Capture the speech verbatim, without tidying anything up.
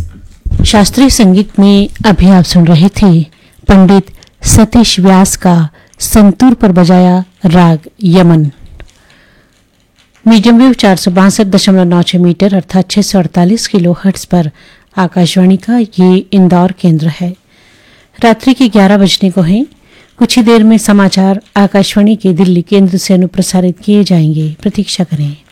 शास्त्रीय संगीत में अभी आप सुन रहे थे पंडित सतीश व्यास का संतूर पर बजाया राग यमन। मीडियम वेव चार सौ बासठ दशमलव नौ छह मीटर अर्थात छह सौ अड़तालीस किलो हर्ट्ज पर आकाशवाणी का ये इंदौर केंद्र है। रात्रि के ग्यारह बजने को हैं। कुछ ही देर में समाचार आकाशवाणी के दिल्ली केंद्र से अनुप्रसारित किए जाएंगे। प्रतीक्षा करें।